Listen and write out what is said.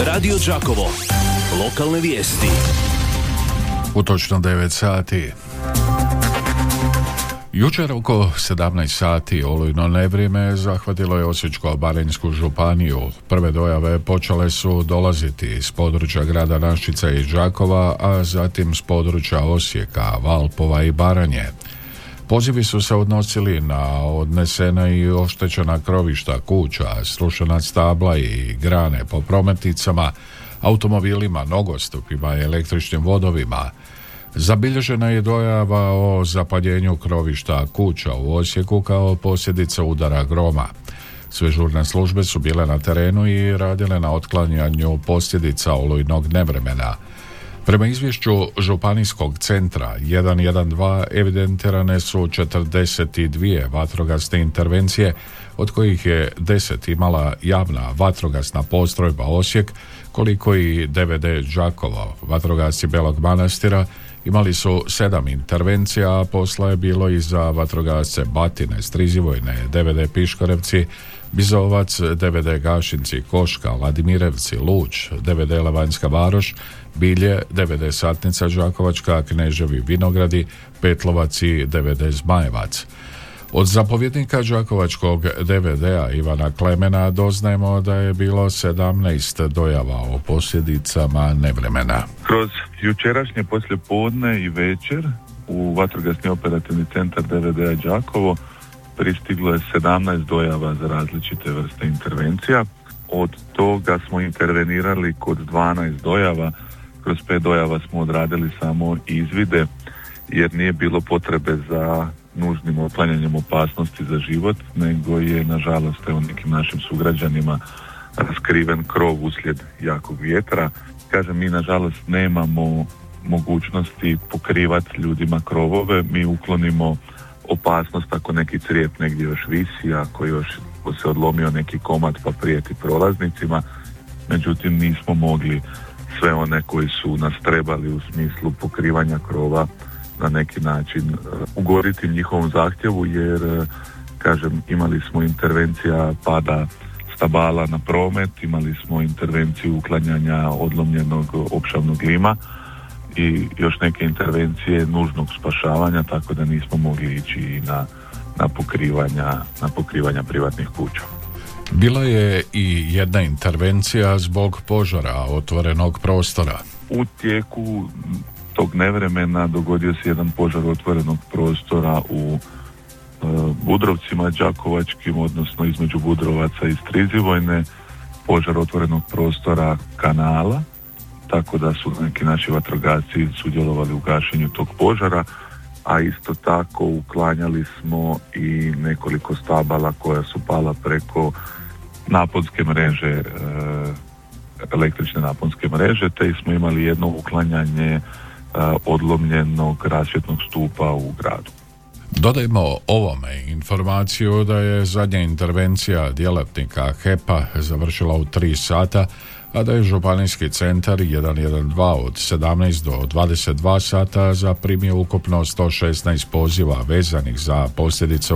Radio Đakovo. Lokalne vijesti. U točno 9 sati. Jučer oko 17 sati olujno nevrijeme zahvatilo je Osječko-baranjsku županiju. Prve dojave počele su dolaziti iz područja grada Našica i Đakova, a zatim s područja Osijeka, Valpova i Baranje. Pozivi su se odnosili na odnesena i oštećena krovišta kuća, srušena stabla i grane po prometnicama, automobilima, nogostupima i električnim vodovima. Zabilježena je dojava o zapaljenju krovišta kuća u Osijeku kao posljedica udara groma. Sve žurne službe su bile na terenu i radile na otklanjanju posljedica olujnog nevremena. Prema izvješću Županijskog centra 112 evidentirane su 42 vatrogasne intervencije, od kojih je 10 imala javna vatrogasna postrojba Osijek, koliko i DVD Đakovo. Vatrogasci Belog Manastira imali su 7 intervencija, a posla je bilo i za vatrogasce Batine, Strizivojne, DVD Piškorevci, Bizovac, DVD Gašinci, Koška, Vladimirevci, Luč, DVD Levanjska Varoš, Bilje, DVD Satnica Đakovačka, Kneževi Vinogradi, Petlovac i DVD Zmajevac. Od zapovjednika Đakovačkog DVD-a Ivana Klemena doznajemo da je bilo 17 dojava o posljedicama nevremena. Kroz jučerašnje poslijepodne i večer u vatrogasni operativni centar DVD-a Đakovo pristiglo je 17 dojava za različite vrste intervencija. Od toga smo intervenirali kod 12 dojava. Kroz 5 dojava smo odradili samo izvide jer nije bilo potrebe za nužnim otklanjanjem opasnosti za život, nego je nažalost nekim našim sugrađanima raskriven krov uslijed jakog vjetra. Kažem, mi nažalost nemamo mogućnosti pokrivati ljudima krovove, mi uklonimo opasnost ako neki crijep negdje još visi, ako se odlomio neki komad pa prijeti prolaznicima, međutim nismo mogli sve one koji su nas trebali u smislu pokrivanja krova na neki način ugoditi njihovom zahtjevu, jer kažem, imali smo intervencija pada stabala na promet, imali smo intervenciju uklanjanja odlomljenog opšavnog lima i još neke intervencije nužnog spašavanja, tako da nismo mogli ići na pokrivanja privatnih kuća. Bila je i jedna intervencija zbog požara otvorenog prostora. U tijeku tog nevremena dogodio se jedan požar otvorenog prostora u Budrovcima đakovačkim, odnosno između Budrovaca i Strizivojne, požar otvorenog prostora kanala, tako da su neki naši vatrogasci sudjelovali u gašenju tog požara, a isto tako uklanjali smo i nekoliko stabala koja su pala preko naponske mreže, električne naponske mreže, te smo imali jedno uklanjanje odlomljenog rasvjetnog stupa u gradu. Dodajmo ovome informaciju da je zadnja intervencija djelatnika HEP-a završila u 3 sata, a da je Županijski centar 112 od 17 do 22 sata zaprimio ukupno 116 poziva vezanih za posljedice